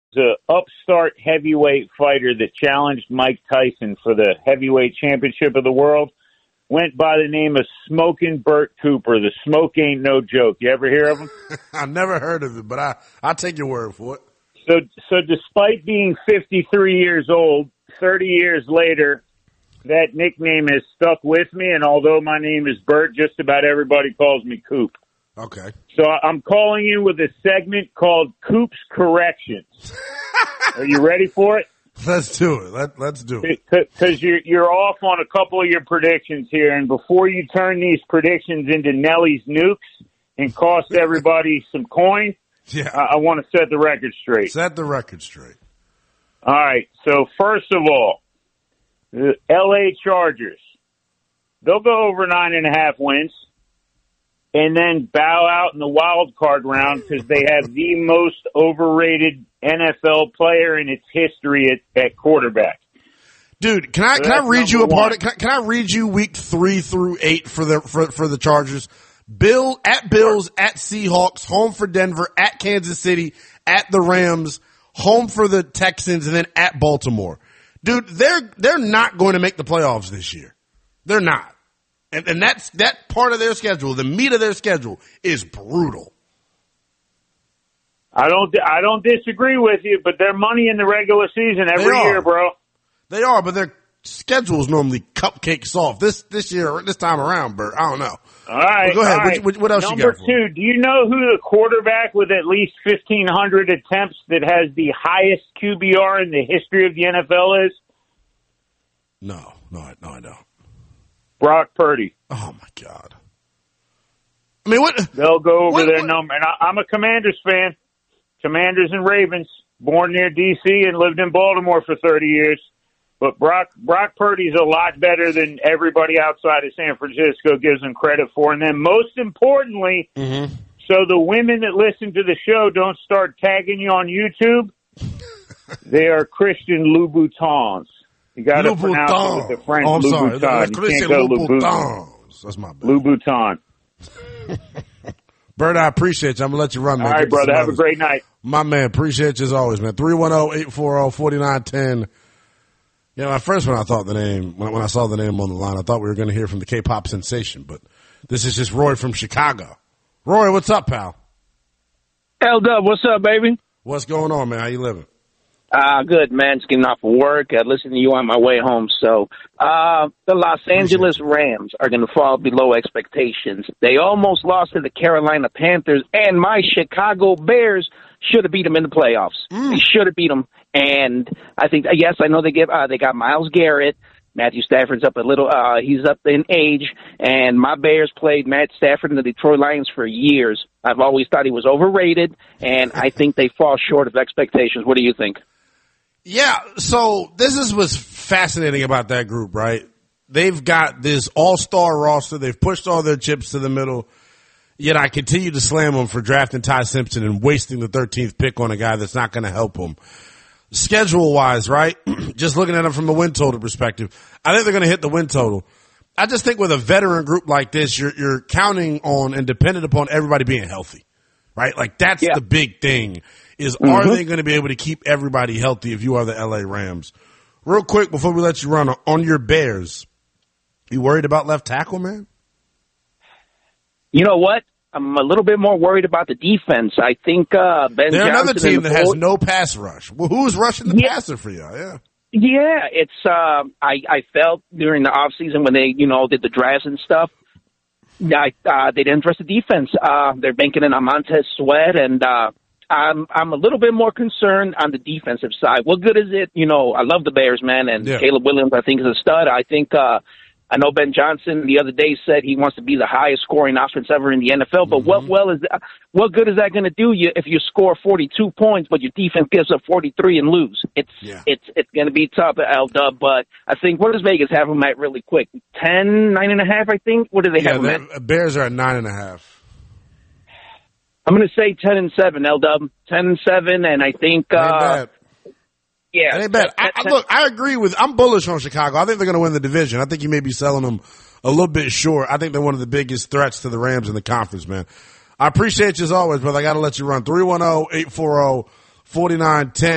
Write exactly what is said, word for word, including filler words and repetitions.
The upstart heavyweight fighter that challenged Mike Tyson for the heavyweight championship of the world went by the name of Smoking Bert Cooper. The smoke ain't no joke. You ever hear of him? I've never heard of it, but I, I'll take your word for it. So, so despite being fifty-three years old, thirty years later, that nickname has stuck with me, and although my name is Bert, just about everybody calls me Coop. Okay. So I'm calling you with a segment called Coop's Corrections. Are you ready for it? Let's do it. Let, let's do it. Because you're, you're off on a couple of your predictions here, and before you turn these predictions into Nelly's nukes and cost everybody some coin, yeah. I, I want to set the record straight. Set the record straight. All right. So first of all, the L A Chargers, they'll go over nine and a half wins and then bow out in the wild card round because they have the most overrated N F L player in its history at, at quarterback. Dude, can I so can I read you a part of, can I, can I read you week three through eight for the for, for the Chargers? Bill at Bills, at Seahawks, home for Denver, at Kansas City, at the Rams, home for the Texans, and then at Baltimore. Dude, they're they're not going to make the playoffs this year. They're not. And and that's that part of their schedule, the meat of their schedule is brutal. I don't I don't disagree with you, but they're money in the regular season every year, bro. They are, but their schedule is normally cupcake soft. This this year, this time around, Bert, I don't know. All right, well, go ahead. All right. What, what else Number you got? For two, me? do you know who the quarterback with at least fifteen hundred attempts that has the highest Q B R in the history of the N F L is? No, no, I- no, I don't. Brock Purdy. Oh my God. I mean, what? They'll go over what, their what? number. And I, I'm a Commanders fan. Commanders and Ravens. Born near D C and lived in Baltimore for thirty years. But Brock Brock Purdy's a lot better than everybody outside of San Francisco gives him credit for. And then most importantly, mm-hmm. so the women that listen to the show don't start tagging you on YouTube, they are Christian Louboutins. You got to pronounce it with the French. Oh, I'm sorry. Louboutin. You can't go Louboutins. That's my bad. Louboutin. Bert, I appreciate you. I'm going to let you run, man. All right, brother. Have a great night. My man, appreciate you as always, man. three one zero, eight four zero, four nine one zero. You know, at first when I thought the name, when, when I saw the name on the line, I thought we were going to hear from the K-pop sensation, but this is just Roy from Chicago. Roy, what's up, pal? L-Dub, what's up, baby? What's going on, man? How you living? Uh, good, man. Just getting off of work. I listened to you on my way home. So, uh, the Los Angeles Rams are going to fall below expectations. They almost lost to the Carolina Panthers, and my Chicago Bears should have beat them in the playoffs. Mm. They should have beat them. And I think, yes, I know they give, uh, they got Myles Garrett. Matthew Stafford's up a little, uh, he's up in age, and my Bears played Matt Stafford and the Detroit Lions for years. I've always thought he was overrated, and I think they fall short of expectations. What do you think? Yeah, so this is what's fascinating about that group, right? They've got this all-star roster. They've pushed all their chips to the middle, yet I continue to slam them for drafting Ty Simpson and wasting the thirteenth pick on a guy that's not going to help them. Schedule-wise, right, just looking at them from a win total perspective, I think they're going to hit the win total. I just think with a veteran group like this, you're, you're counting on and dependent upon everybody being healthy, right? Like, that's yeah. the big thing, is mm-hmm. are they going to be able to keep everybody healthy if you are the L A Rams? Real quick, before we let you run, on your Bears, you worried about left tackle, man? You know what? I'm a little bit more worried about the defense. I think uh, Ben They're Johnson another team the that board, has no pass rush. Well, who's rushing the yeah. passer for you? Yeah. Yeah, it's. Uh, I I felt during the off season when they you know did the drafts and stuff, I, uh, they didn't trust the defense. Uh, they're banking in on Montez Sweat, and uh, I'm I'm a little bit more concerned on the defensive side. What good is it? You know, I love the Bears, man, and yeah. Caleb Williams I think is a stud. I think. Uh, I know Ben Johnson the other day said he wants to be the highest scoring offense ever in the N F L, but mm-hmm. what well is that, what good is that going to do you if you score forty-two points, but your defense gives up forty-three and lose? It's yeah. it's it's going to be tough at L-Dub, but I think what does Vegas have them at really quick? Ten, nine and a half, I think. What do they yeah, have them the at? Bears are at nine and a half. I'm going to say ten and seven, L-Dub, ten and seven, and I think. Uh, Yeah, that ain't bad. I, I, look, I agree with. I'm bullish on Chicago. I think they're going to win the division. I think you may be selling them a little bit short. I think they're one of the biggest threats to the Rams in the conference, man. I appreciate you as always, brother. I got to let you run. three one zero, eight four zero, four nine one zero